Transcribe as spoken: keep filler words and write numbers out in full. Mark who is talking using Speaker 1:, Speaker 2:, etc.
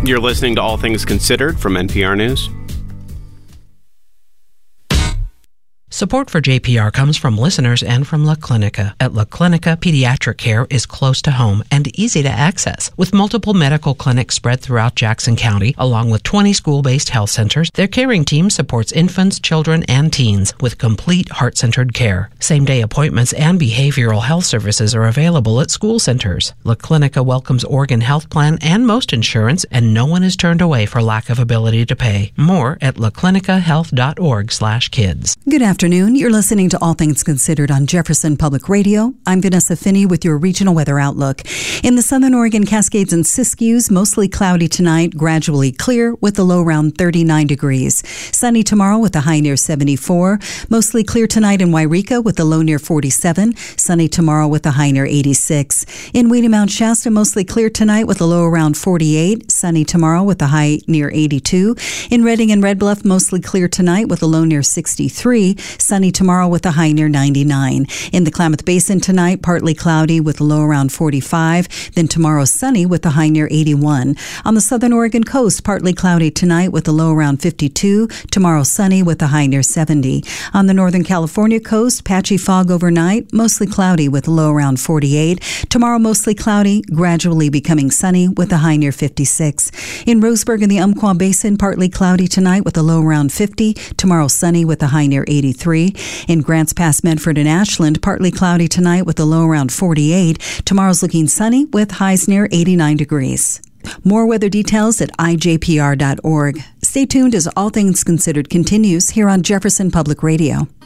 Speaker 1: You're listening to All Things Considered from N P R News.
Speaker 2: Support for J P R comes from listeners and from La Clinica. At La Clinica, pediatric care is close to home and easy to access. With multiple medical clinics spread throughout Jackson County, along with twenty school-based health centers, their caring team supports infants, children, and teens with complete heart-centered care. Same-day appointments and behavioral health services are available at school centers. La Clinica welcomes Oregon Health Plan and most insurance, and no one is turned away for lack of ability to pay. More at la clinica health dot org slash kids.
Speaker 3: Good afternoon. You're listening to All Things Considered on Jefferson Public Radio. I'm Vanessa Finney with your regional weather outlook. In the southern Oregon Cascades and Siskiyous, mostly cloudy tonight, gradually clear with a low around thirty-nine degrees. Sunny tomorrow with a high near seventy-four. Mostly clear tonight in Wairika with a low near forty-seven. Sunny tomorrow with a high near eighty-six. In Weedy Mount Shasta, mostly clear tonight with a low around forty-eight. Sunny tomorrow with a high near eighty-two. In Redding and Red Bluff, mostly clear tonight with a low near sixty-three. Sunny tomorrow with a high near ninety-nine. In the Klamath Basin tonight, partly cloudy with a low around forty-five. Then tomorrow sunny with a high near eighty-one. On the southern Oregon coast, partly cloudy tonight with a low around fifty-two. Tomorrow sunny with a high near seventy. On the northern California coast, patchy fog overnight, mostly cloudy with a low around forty-eight. Tomorrow mostly cloudy, gradually becoming sunny with a high near fifty-six. In Roseburg and the Umpqua Basin, partly cloudy tonight with a low around fifty. Tomorrow sunny with a high near eighty-three. In Grants Pass, Medford, and Ashland, partly cloudy tonight with a low around forty-eight. Tomorrow's looking sunny with highs near eighty-nine degrees. More weather details at I J P R dot org. Stay tuned as All Things Considered continues here on Jefferson Public Radio.